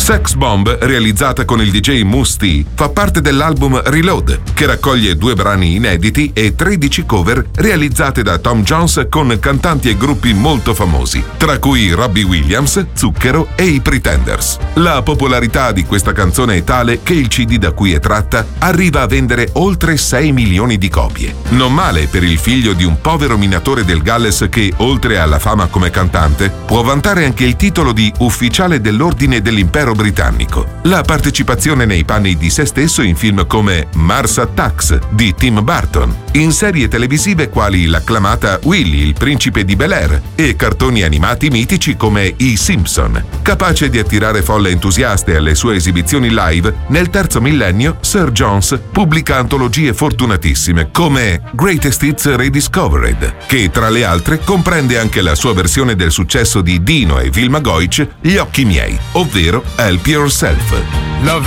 Sex Bomb, realizzata con il DJ Mousse T, fa parte dell'album Reload, che raccoglie 2 brani inediti e 13 cover realizzate da Tom Jones con cantanti e gruppi molto famosi, tra cui Robbie Williams, Zucchero e i Pretenders. La popolarità di questa canzone è tale che il CD da cui è tratta arriva a vendere oltre 6 milioni di copie. Non male per il figlio di un povero minatore del Galles che, oltre alla fama come cantante, può vantare anche il titolo di ufficiale dell'ordine dell'impero britannico. La partecipazione nei panni di se stesso in film come Mars Attacks di Tim Burton, in serie televisive quali l'acclamata Willy, il principe di Bel-Air, e cartoni animati mitici come I Simpson. Capace di attirare folle entusiaste alle sue esibizioni live, nel terzo millennio Sir Jones pubblica antologie fortunatissime come Greatest Hits Rediscovered, che tra le altre comprende anche la sua versione del successo di Dino e Vilma Goich, Gli occhi miei, ovvero Help Yourself. Love